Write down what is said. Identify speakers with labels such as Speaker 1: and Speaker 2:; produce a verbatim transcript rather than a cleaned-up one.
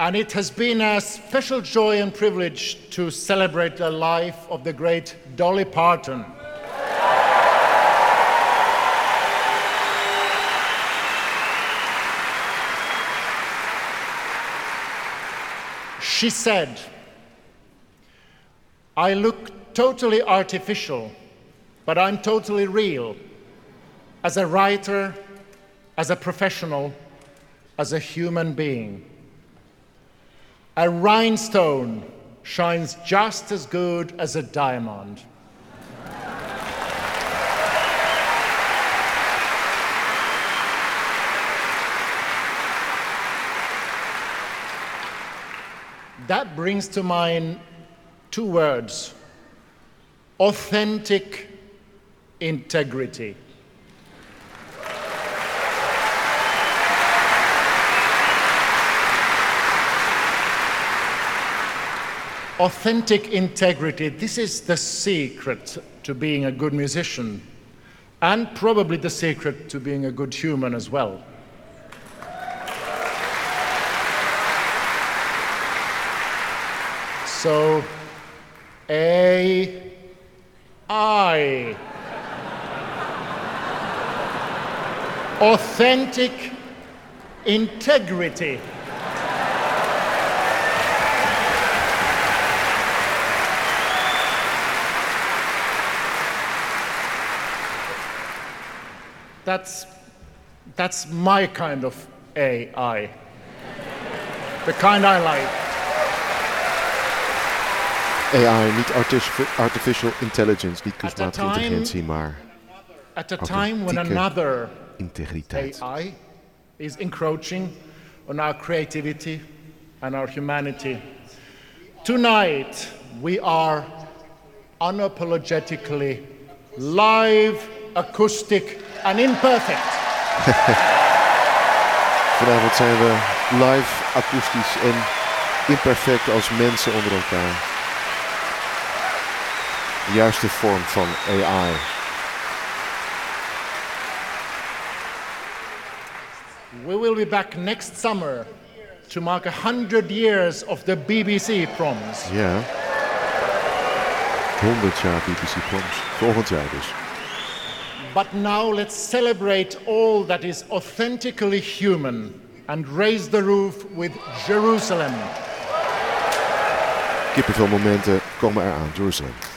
Speaker 1: And it has been a special joy and privilege to celebrate the life of the great Dolly Parton. She said, "I look totally artificial, but I'm totally real, as a writer, as a professional, as a human being. A rhinestone shines just as good as a diamond." That brings to mind two words: authentic integrity. Authentic integrity, this is the secret to being a good musician, and probably the secret to being a good human as well. So, A I. Authentic integrity. That's, that's my kind of A I. The kind I like.
Speaker 2: A I, niet artific- artificial intelligence, niet kunstmatige intelligentie, maar
Speaker 1: at a time when another
Speaker 2: integriteit.
Speaker 1: A I is encroaching on our creativity and our humanity. Tonight we are unapologetically live, acoustic and imperfect.
Speaker 2: Vanavond zijn we live, akoestisch en imperfect als mensen onder elkaar. De juiste vorm van A I.
Speaker 1: We will be back next summer to mark a hundred years of the B B C Proms.
Speaker 2: Ja. honderd jaar B B C Proms. Volgend jaar dus.
Speaker 1: But now let's celebrate all that is authentically human and raise the roof with Jerusalem.
Speaker 2: Kippenvel momenten komen eraan, Jeruzalem.